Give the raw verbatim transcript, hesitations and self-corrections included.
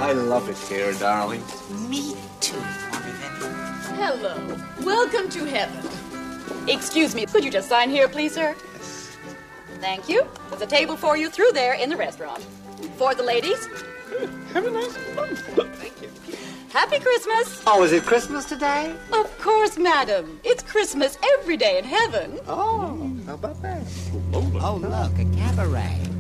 I love it here, darling. Me too, Marvin. Hello. Welcome to heaven. Excuse me, could you just sign here, please, sir? Yes. Thank you. There's a table for you through there in the restaurant. For the ladies. Have a nice one. Thank you. Happy Christmas. Oh, is it Christmas today? Of course, madam. It's Christmas every day in heaven. Oh, how about that? Lola. Oh, look, a cabaret.